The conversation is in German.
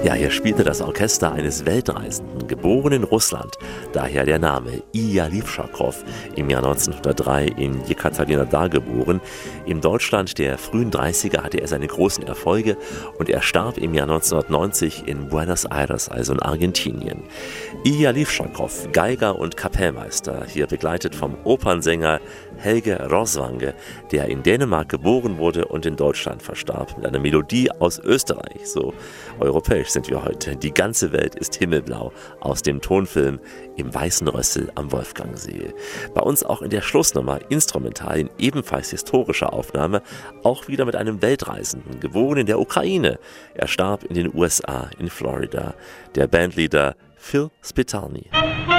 Ja, hier spielte das Orchester eines Weltreisenden, geboren in Russland, daher der Name Ilja Livschakow, im Jahr 1903 in Jekaterinodar geboren. In Deutschland der frühen 30er hatte er seine großen Erfolge und er starb im Jahr 1990 in Buenos Aires, also in Argentinien. Ilja Livschakow, Geiger und Kapellmeister, hier begleitet vom Opernsänger Helge Roswange, der in Dänemark geboren wurde und in Deutschland verstarb, mit einer Melodie aus Österreich. So europäisch sind wir heute. Die ganze Welt ist himmelblau aus dem Tonfilm Im Weißen Rössel am Wolfgangsee. Bei uns auch in der Schlussnummer instrumental in ebenfalls historischer Aufnahme, auch wieder mit einem Weltreisenden, geboren in der Ukraine. Er starb in den USA, in Florida. Der Bandleader Phil Spitalny.